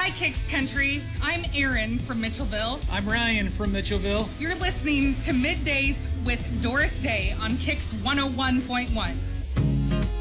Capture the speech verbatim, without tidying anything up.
Hi, Kicks Country. I'm Erin from Mitchellville. I'm Ryan from Mitchellville. You're listening to Middays with Doris Day on Kicks one oh one point one.